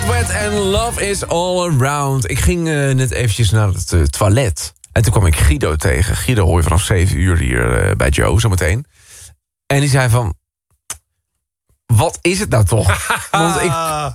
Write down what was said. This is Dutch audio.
Sweat en Love is All Around. Ik ging net eventjes naar het toilet. En toen kwam ik Guido tegen. Guido hoor je vanaf 7 uur hier bij Joe, zometeen. En die zei van... Wat is het nou toch? Want